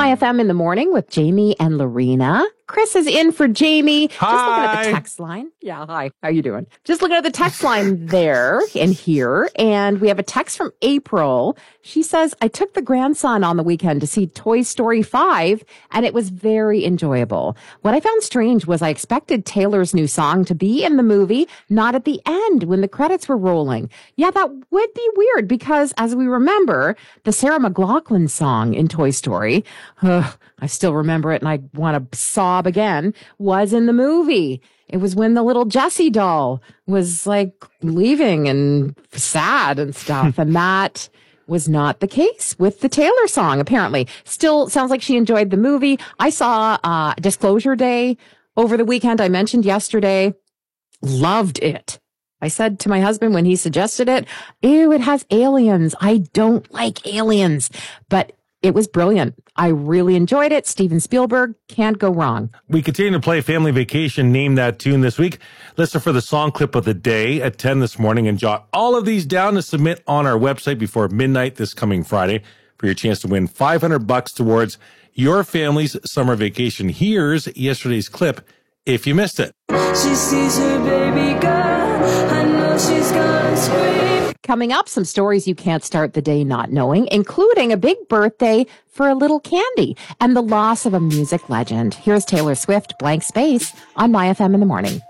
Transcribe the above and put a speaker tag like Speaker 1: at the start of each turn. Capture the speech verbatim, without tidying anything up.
Speaker 1: My F M in the morning with Jamie and Lorena. Chris is in for Jamie.
Speaker 2: Hi.
Speaker 1: Just looking at the text line. Yeah, hi. How you doing? Just looking at the text line there and here. And we have a text from April. She says, I took the grandson on the weekend to see Toy Story five, and it was very enjoyable. What I found strange was I expected Taylor's new song to be in the movie, not at the end when the credits were rolling. Yeah, that would be weird because, as we remember, the Sarah McLachlan song in Toy Story, uh, I still remember it and I want to sob again, was in the movie. It was when the little Jessie doll was like leaving and sad and stuff. And that was not the case with the Taylor song, apparently. Still sounds like she enjoyed the movie. I saw uh Disclosure Day over the weekend. I mentioned yesterday. Loved it. I said to my husband when he suggested it, ew, it has aliens. I don't like aliens. But it was brilliant. I really enjoyed it. Steven Spielberg, can't go wrong.
Speaker 2: We continue to play Family Vacation, Name That Tune this week. Listen for the song clip of the day at ten this morning and jot all of these down to submit on our website before midnight this coming Friday for your chance to win five hundred bucks towards your family's summer vacation. Here's yesterday's clip if you missed it.
Speaker 3: She sees her baby girl, I know she's gonna scream.
Speaker 1: Coming up, some stories you can't start the day not knowing, including a big birthday for a little Candy and the loss of a music legend. Here's Taylor Swift, Blank Space, on My F M in the morning.